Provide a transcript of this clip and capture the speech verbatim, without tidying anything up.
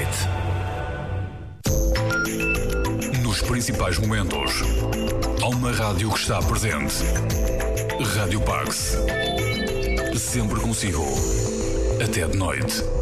noite. Nos principais momentos, há uma rádio que está presente. Rádio Pax. Sempre consigo. Até de noite.